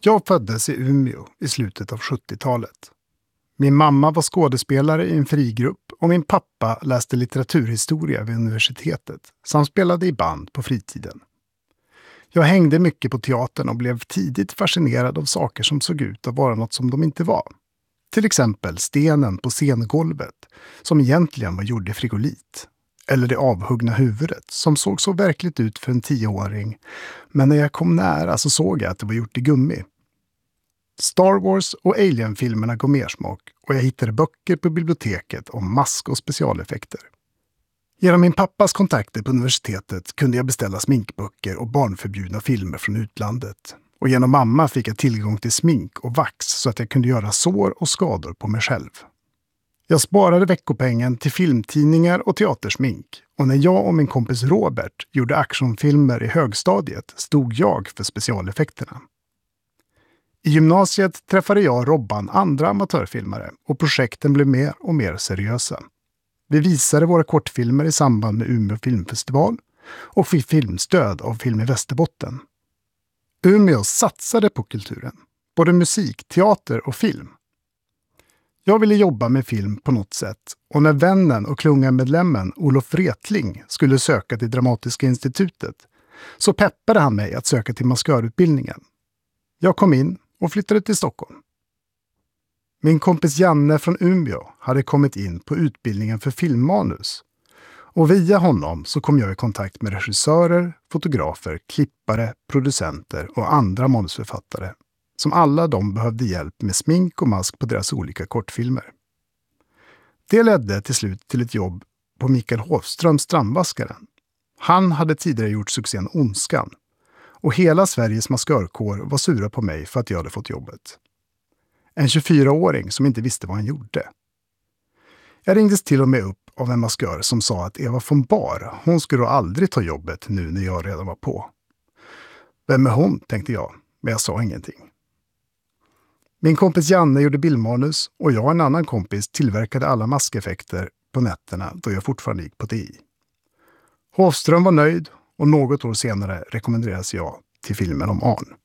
Jag föddes i Umeå i slutet av 70-talet. Min mamma var skådespelare i en frigrupp och min pappa läste litteraturhistoria vid universitetet samt spelade i band på fritiden. Jag hängde mycket på teatern och blev tidigt fascinerad av saker som såg ut att vara något som de inte var. Till exempel stenen på scengolvet som egentligen var gjord i frigolit. Eller det avhuggna huvudet som såg så verkligt ut för en 10-åring, men när jag kom nära så såg jag att det var gjort i gummi. Star Wars och Alien-filmerna gav mer smak och jag hittade böcker på biblioteket om mask- och specialeffekter. Genom min pappas kontakter på universitetet kunde jag beställa sminkböcker och barnförbjudna filmer från utlandet. Och genom mamma fick jag tillgång till smink och vax så att jag kunde göra sår och skador på mig själv. Jag sparade veckopengen till filmtidningar och teatersmink och när jag och min kompis Robert gjorde actionfilmer i högstadiet stod jag för specialeffekterna. I gymnasiet träffade jag Robban andra amatörfilmare och projekten blev mer och mer seriösa. Vi visade våra kortfilmer i samband med Umeå filmfestival och fick filmstöd av Film i Västerbotten. Umeå satsade på kulturen, både musik, teater och film. Jag ville jobba med film på något sätt och när vännen och klungamedlemmen Olof Wretling skulle söka till Dramatiska institutet så peppade han mig att söka till maskörutbildningen. Jag kom in och flyttade till Stockholm. Min kompis Janne från Umeå hade kommit in på utbildningen för filmmanus. Och via honom så kom jag i kontakt med regissörer, fotografer, klippare, producenter och andra manusförfattare. Som alla de behövde hjälp med smink och mask på deras olika kortfilmer. Det ledde till slut till ett jobb på Mikael Hofströms Strandvaskaren. Han hade tidigare gjort succén Ondskan. Och hela Sveriges maskörkår var sura på mig för att jag hade fått jobbet. En 24-åring som inte visste vad han gjorde. Jag ringdes till och med upp av en maskör som sa att Eva von Bar, hon skulle aldrig ta jobbet nu när jag redan var på. Vem är hon, tänkte jag, men jag sa ingenting. Min kompis Janne gjorde bildmanus och jag och en annan kompis tillverkade alla maskeffekter på nätterna då jag fortfarande gick på DI. Hofström var nöjd och något år senare rekommenderades jag till filmen om Arn.